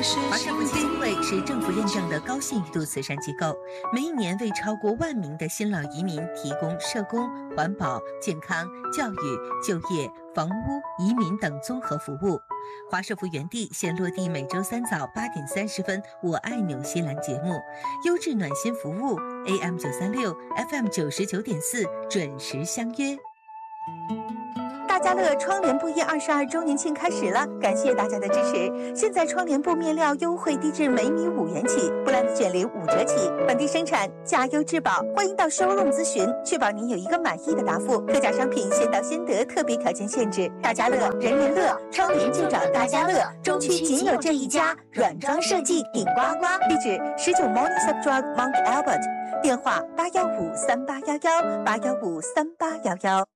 华社福基金会是政府认证的高信誉度慈善机构，每一年为超过1万名的新老移民提供社工、环保、健康、教育、就业、房屋、移民等综合服务。华社福园地现落地每周3早8点30分《我爱纽西兰》节目，优质暖心服务 AM 936 FM 99.4准时相约。 大家乐窗帘布业22周年庆开始了，感谢大家的支持。现在窗帘布面料优惠低至每米5元起，布兰子卷帘5折起，本地生产，价优质保。欢迎到showroom咨询，确保您有一个满意的答复。特价商品先到先得，特别条件限制。大家乐，人人乐，窗帘就找大家乐。中区仅有这一家，软装设计顶呱呱。地址19 Morning Subdrug Mount Albert，电话8153811 8153811。